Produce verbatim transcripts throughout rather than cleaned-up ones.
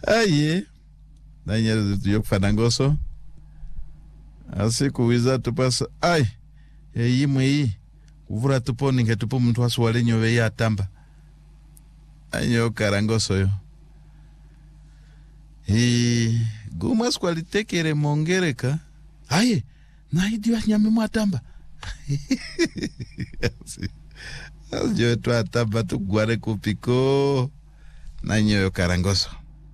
Aye. Nanyere yok fanangoso. Asi kuwiza tupasa. Ai. Eyi mwi. Kuvura tupo ninge tupo mtu wasuwale nyowe ya tamba. Anyo karangoso yo. Hii. Guma skwali tekere mongereka. Aye. Na hidi wa nyame mwa tamba. Asi. Asjo tu atamba tu guare kupiko. Nanyo karangoso.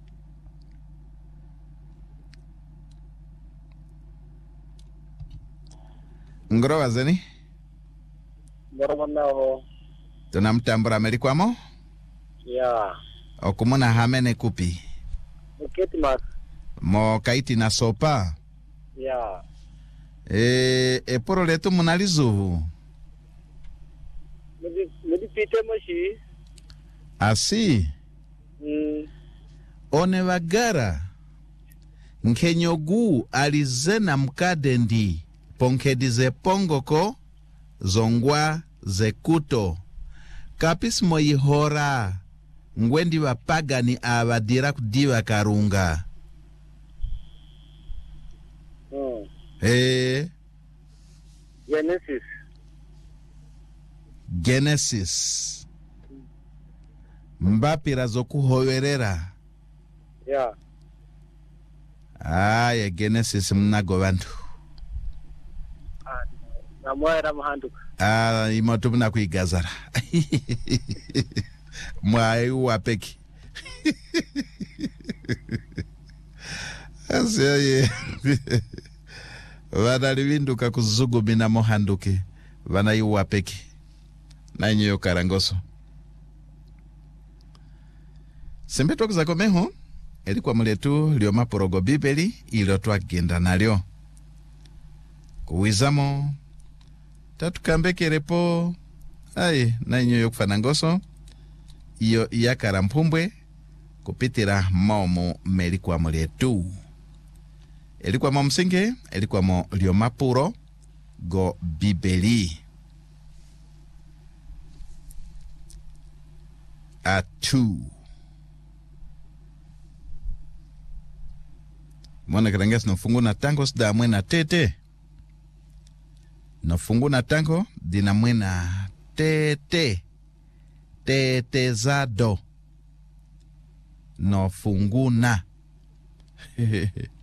Ngoro wazeni? Ngoro manao. Tunamtambura Amerikwamo? Ya. Okumuna hamene kupi? Uketi mas. Mo kaiti na sopa? Ya. E, e poro letu munalizuhu? Medi, medi pite moshi. Asi? Mm. One wagara. Nkenyogu alizena mkadendi. Ponkedize pongoko. Zongwa zekuto. Kapis moihora. Ngwendi wa pagani abadira kudiwa karunga. Mm. Eh. Genesis. Genesis. Mbapira zoku hoverera. Ya. Aya Genesis mnago bantu. Ah, na mwera mahanduka. Ah, imotu mna kuigazara. Mwai wapeki. Asiye. Vana livinduka kuzugu mina mohanduke. Vana yu wapeki. Na nyo karangoso. Sembeto kuzako meho. Elikuwa muletu lioma porogo bibeli. Ilo tuwa genda na lio. Kuwizamo. Tatukambe repo. Ai, na nyo yu kufanangoso. Iyo iya karampumbwe. Kupitira momo melikuwa muletu. Elikuwa mo msinge. Elikuwa mo lioma puro. Go bibeli. Atu. Mwana karangas no fungu na tango sida mwena tete. No fungu na tango dina mwena tete. Tete zado. No fungu na.